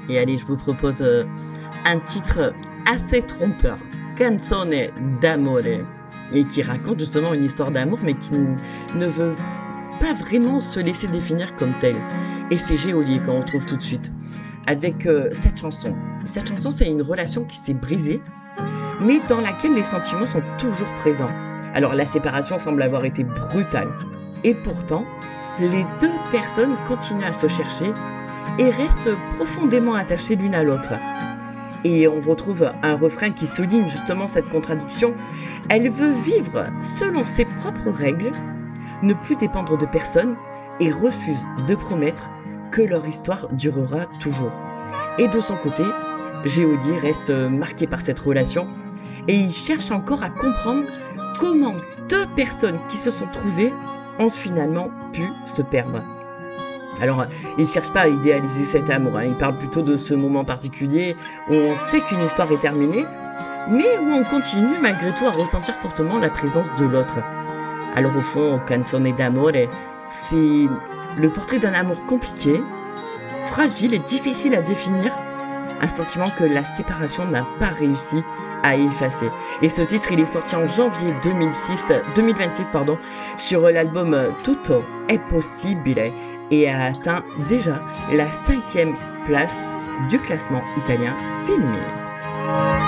Et allez, je vous propose un titre assez trompeur, Canzone d'amore, et qui raconte justement une histoire d'amour, mais qui ne veut pas vraiment se laisser définir comme telle. Et c'est Geolier qu'on retrouve tout de suite, avec cette chanson. Cette chanson, c'est une relation qui s'est brisée, mais dans laquelle les sentiments sont toujours présents. Alors la séparation semble avoir été brutale, et pourtant, les deux personnes continuent à se chercher et restent profondément attachées l'une à l'autre. Et on retrouve un refrain qui souligne justement cette contradiction. Elle veut vivre selon ses propres règles, ne plus dépendre de personne et refuse de promettre que leur histoire durera toujours. Et de son côté, Geolier reste marqué par cette relation et il cherche encore à comprendre comment deux personnes qui se sont trouvées ont finalement pu se perdre. Alors, il ne cherche pas à idéaliser cet amour, il parle plutôt de ce moment particulier où on sait qu'une histoire est terminée, mais où on continue malgré tout à ressentir fortement la présence de l'autre. Alors au fond, Canzone d'amore, c'est le portrait d'un amour compliqué, fragile et difficile à définir, un sentiment que la séparation n'a pas réussi à effacer. Et ce titre, il est sorti en janvier 2026 sur l'album Tutto è possibile et a atteint déjà la 5e place du classement italien féminin.